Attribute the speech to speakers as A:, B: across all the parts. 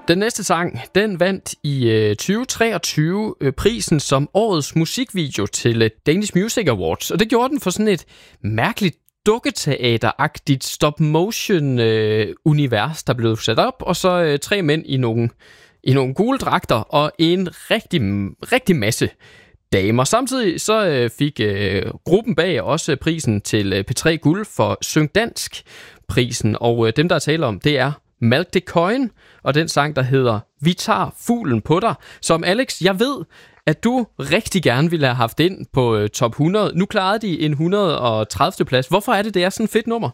A: Den næste sang, den vandt i 2023 prisen som årets musikvideo til Danish Music Awards. Og det gjorde den for sådan et mærkeligt dukketeateragtigt stop-motion-univers, der blev sat op. Og så 3 mænd i nogle gule dragter og en rigtig masse damer. Samtidig så fik gruppen bag også prisen til P3 Guld for Syng Dansk-prisen. Og dem, der taler om, det er Malk de Koijn og den sang, der hedder Vi tager fuglen på dig. Som Alex, jeg ved, at du rigtig gerne ville have haft ind på top 100. Nu klarede de en 130. plads. Hvorfor er det er sådan et fedt nummer?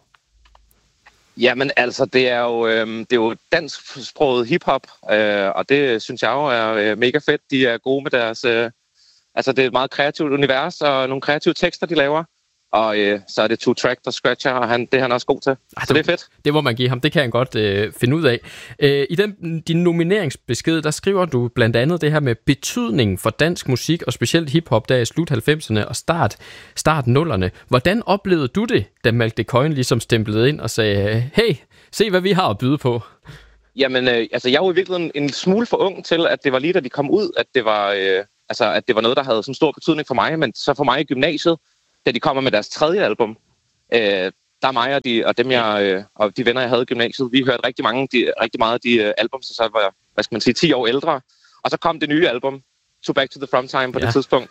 B: Jamen altså, det er jo dansksproget hiphop, og det synes jeg jo er mega fedt. De er gode med deres... altså, det er et meget kreativt univers, og nogle kreative tekster, de laver. Og så er det 2 Track, der scratcher, og det er han også god til. Så det er fedt. Det
A: må man give ham. Det kan han godt finde ud af. I din nomineringsbesked, der skriver du blandt andet det her med betydningen for dansk musik, og specielt hiphop, der i slut 90'erne og start 0'erne. Hvordan oplevede du det, da Malk de Koijn ligesom stemplede ind og sagde, hey, se hvad vi har at byde på?
B: Jamen, altså jeg var i virkeligheden en smule for ung til, at det var lige da de kom ud, at det var, at det var noget, der havde sådan stor betydning for mig. Men så for mig i gymnasiet, da de kommer med deres 3. album, der er mig og dem og de venner, jeg havde i gymnasiet, vi hørte rigtig meget af de album, så var jeg, 10 år ældre. Og så kom det nye album, To Back to the From Time på det tidspunkt.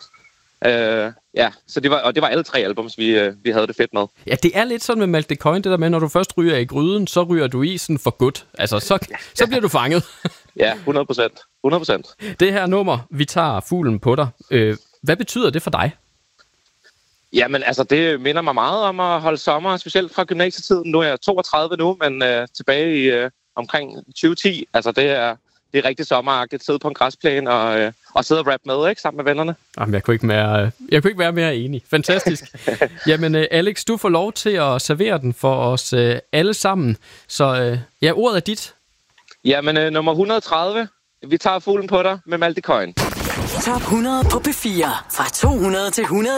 B: Så det var alle 3 albums, vi havde det fedt med.
A: Ja, det er lidt sådan med Malk de Koijn, det der med, når du først ryger i gryden, så ryger du i sådan for godt. Altså, så bliver du fanget.
B: Ja, 100%.
A: Det her nummer, Vi tager fuglen på dig, hvad betyder det for dig?
B: Jamen, altså, det minder mig meget om at holde sommer, specielt fra gymnasietiden. Nu er jeg 32 nu, men tilbage i omkring 2010. Altså, det er rigtig sommeragtigt. Sidde på en græsplæne og sidde og rappe med, ikke? Sammen med vennerne.
A: Jamen, jeg kunne ikke være mere enig. Fantastisk. Jamen, Alex, du får lov til at servere den for os alle sammen. Så ordet er dit.
B: Jamen, nummer 130. Vi tager fuglen på dig med Malk de Koijn.
C: Top 100 på P4. Fra 200 til 100.